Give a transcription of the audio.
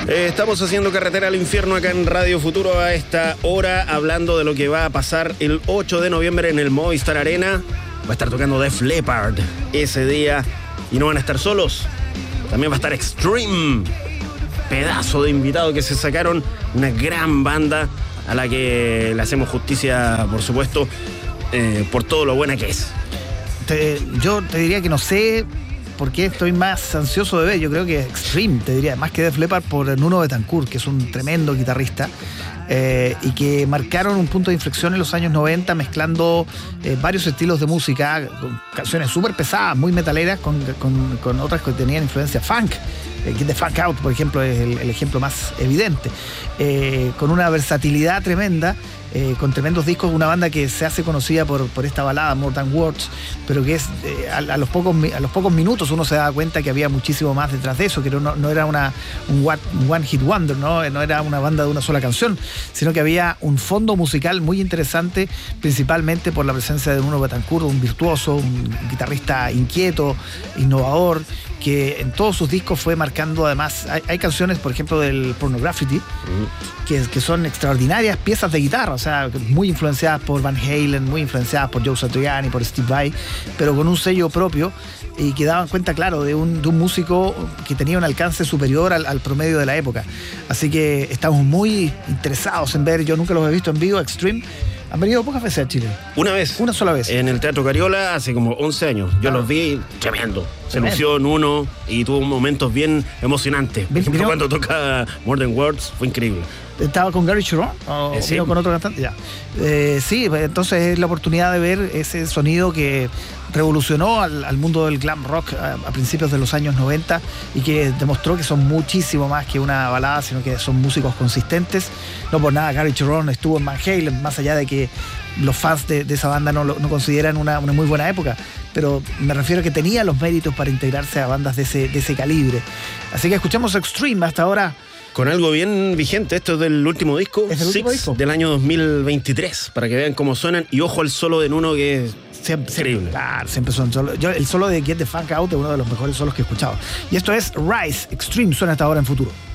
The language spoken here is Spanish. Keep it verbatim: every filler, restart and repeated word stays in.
Eh, estamos haciendo Carretera al Infierno acá en Radio Futuro a esta hora, hablando de lo que va a pasar el ocho de noviembre en el Movistar Arena. Va a estar tocando Def Leppard ese día y no van a estar solos. También va a estar Extreme, pedazo de invitado que se sacaron, una gran banda a la que le hacemos justicia, por supuesto, eh, por todo lo buena que es. Te, yo te diría que no sé por qué estoy más ansioso de ver. Yo creo que Extreme, te diría, más que Def Leppard, por Nuno Betancourt, que es un tremendo guitarrista eh, y que marcaron un punto de inflexión en los años noventa, mezclando eh, varios estilos de música, con canciones súper pesadas, muy metaleras, con, con, con otras que tenían influencia funk. Eh, Get the Funk Out, por ejemplo, es el, el ejemplo más evidente, eh, con una versatilidad tremenda, eh, con tremendos discos, una banda que se hace conocida por, por esta balada More Than Words, pero que es eh, a, a, los pocos, a los pocos minutos uno se da cuenta que había muchísimo más detrás de eso, que no, no era una, un one hit wonder, ¿no? no era una banda de una sola canción, sino que había un fondo musical muy interesante, principalmente por la presencia de Nuno Betancourt, un virtuoso, un guitarrista inquieto, innovador, que en todos sus discos fue marcando. Además, hay, hay canciones, por ejemplo, del Pornography, mm. que, que son extraordinarias piezas de guitarra, o sea, muy influenciadas por Van Halen, muy influenciadas por Joe Satriani, por Steve Vai, pero con un sello propio y que daban cuenta, claro, de un, de un músico que tenía un alcance superior al, al promedio de la época. Así que estamos muy interesados en ver. Yo nunca los he visto en vivo, Extreme. ¿Han venido pocas veces a Chile? Una vez. Una sola vez. En el Teatro Cariola hace como once años. Yo ah. los vi tremendo. Se lució en uno y tuvo momentos bien emocionantes. Por ejemplo, cuando toca More Than Words, fue increíble. ¿Estaba con Gary Cherone? ¿O eh, sí. con otro cantante? Ya. Eh, sí, entonces es la oportunidad de ver ese sonido que revolucionó al, al mundo del glam rock a, a principios de los años noventa y que demostró que son muchísimo más que una balada, sino que son músicos consistentes. No por nada Gary Cherone estuvo en Van Halen, más allá de que los fans de, de esa banda no lo no consideran una, una muy buena época, pero me refiero a que tenía los méritos para integrarse a bandas de ese, de ese calibre. Así que escuchamos Extreme hasta ahora. Con algo bien vigente, esto es del último disco, ¿Es el último Six, disco? Del año dos mil veintitrés, para que vean cómo suenan. Y ojo al solo de Nuno, que es siempre, increíble. Claro, siempre son solo. Yo, el solo de Get the Funk Out es uno de los mejores solos que he escuchado. Y esto es Rise, Extreme, suena hasta ahora en Futuro.